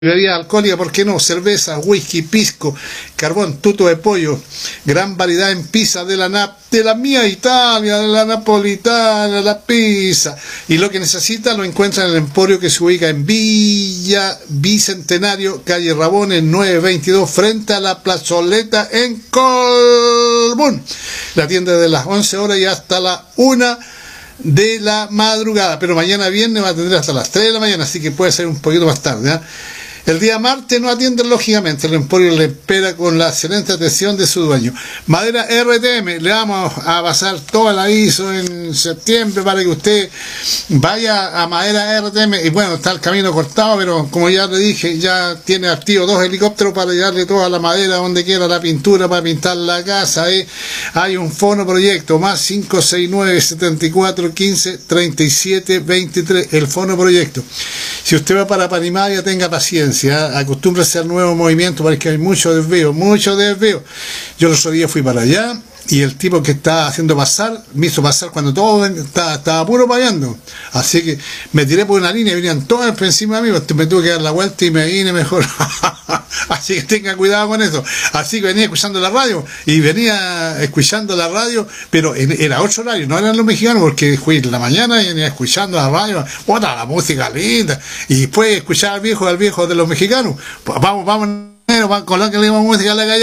Bebida alcohólica, ¿por qué no? Cerveza, whisky, pisco, carbón, tuto de pollo, gran variedad en pizza de la mía Italia, de la napolitana, la pizza. Y lo que necesita lo encuentra en el Emporio, que se ubica en Villa Bicentenario, calle Rabones 922, frente a la plazoleta en Colbún. La tienda de las 11 horas y hasta la 1 de la madrugada, pero mañana viernes va a atender hasta las 3 de la mañana, así que puede ser un poquito más tarde, ¿eh? El día martes no atienden, lógicamente, el Emporio le espera con la excelente atención de su dueño. Madera RTM, le vamos a pasar todo el aviso en septiembre para que usted vaya a Madera RTM. Y bueno, está el camino cortado, pero como ya le dije, ya tiene activo 2 helicópteros para llevarle toda la madera donde quiera, la pintura para pintar la casa. Hay un fono proyecto, más 569-74-15-37-23, el fono proyecto. Si usted va para Panimaya, tenga paciencia, acostúmbrese al nuevo movimiento, porque hay mucho desvío, mucho desvío. Yo el otro día fui para allá y el tipo que estaba haciendo pasar, me hizo pasar cuando todo estaba puro payando. Así que me tiré por una línea y venían todos encima de mí, me tuve que dar la vuelta y me vine mejor. Así que tenga cuidado con eso. Así que venía escuchando la radio, pero era otro horario, no eran los mexicanos, porque fui en la mañana y venía escuchando la radio, otra la música linda, y después escuchar al viejo de los mexicanos. Vamos, con la que le dimos música a la calle.